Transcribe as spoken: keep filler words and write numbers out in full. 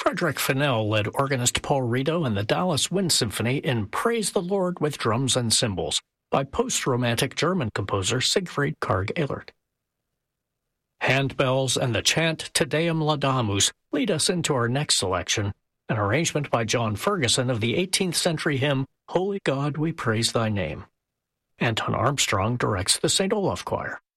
Frederick Fennell led organist Paul Rito and the Dallas Wind Symphony in Praise the Lord with Drums and Cymbals by post-Romantic German composer Siegfried Karg Ehlert. Handbells and the chant Te Deum Laudamus lead us into our next selection, an arrangement by John Ferguson of the eighteenth century hymn, Holy God, We Praise Thy Name. Anton Armstrong directs the Saint Olaf Choir.